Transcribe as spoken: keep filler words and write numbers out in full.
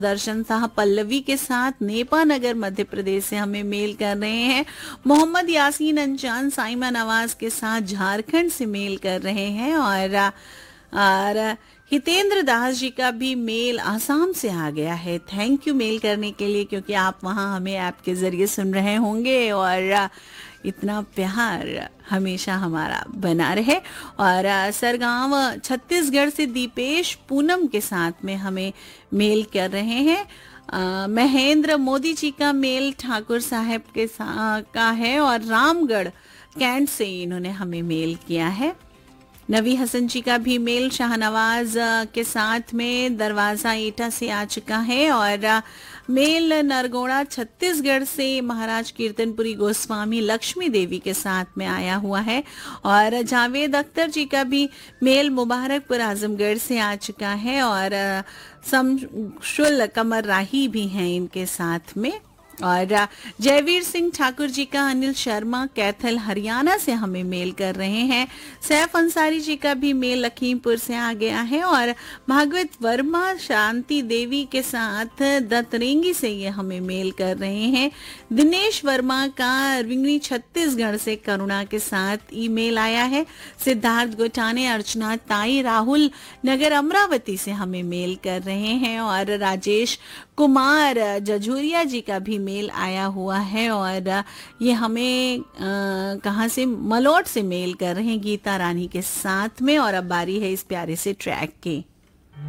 दर्शन साहब पल्लवी के साथ नेपा नगर मध्य प्रदेश से हमें मेल कर रहे हैं। मोहम्मद यासीन अंजान साइमा नवाज के साथ झारखंड से मेल कर रहे हैं। और, और हितेंद्र दास जी का भी मेल आसाम से आ गया है। थैंक यू मेल करने के लिए, क्योंकि आप वहां हमें ऐप के जरिए सुन रहे होंगे और इतना प्यार हमेशा हमारा बना रहे। और सरगांव छत्तीसगढ़ से दीपेश पूनम के साथ में हमें मेल कर रहे हैं। आ, महेंद्र मोदी जी का मेल ठाकुर साहब के साथ का है। और रामगढ़ कैंट से इन्होंने हमें मेल किया है। नवी हसन जी का भी मेल शाहनवाज के साथ में दरवाजा ईटा से आ चुका है। और मेल नरगोड़ा छत्तीसगढ़ से महाराज कीर्तनपुरी गोस्वामी लक्ष्मी देवी के साथ में आया हुआ है। और जावेद अख्तर जी का भी मेल मुबारकपुर आजमगढ़ से आ चुका है। और समशुल कमर राही भी हैं इनके साथ में। और जयवीर सिंह ठाकुर जी का अनिल शर्मा कैथल हरियाणा से हमें मेल कर रहे हैं। सैफ अंसारी जी का भी मेल लखीमपुर से आ गया है। और भागवत वर्मा शांति देवी के साथ दतरेंगी से ये हमें मेल कर रहे हैं। दिनेश वर्मा का रिंगनी छत्तीसगढ़ से करुणा के साथ ईमेल आया है। सिद्धार्थ गोटाने अर्चना ताई राहुल नगर अमरावती से हमें मेल कर रहे हैं। और राजेश कुमार जजूरिया जी का भी मेल आया हुआ है। और ये हमें कहाँ से, मलोट से मेल कर रहे हैं गीता रानी के साथ में। और अब बारी है इस प्यारे से ट्रैक की।